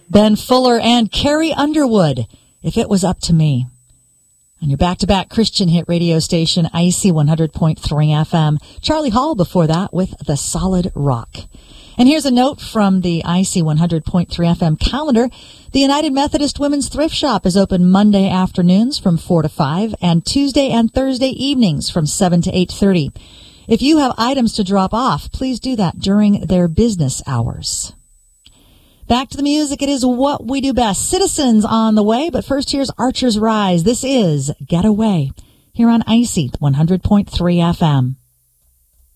Ben Fuller and Carrie Underwood, If It Was Up to Me. On your back-to-back Christian hit radio station, IC 100.3 FM. Charlie Hall before that with The Solid Rock. And here's a note from the IC 100.3 FM calendar. The United Methodist Women's Thrift Shop is open Monday afternoons from 4 to 5 and Tuesday and Thursday evenings from 7 to 8:30. If you have items to drop off, please do that during their business hours. Back to the music. It is what we do best. Citizens on the way, but first here's Archer's Rise. This is Get Away here on IC 100.3 FM.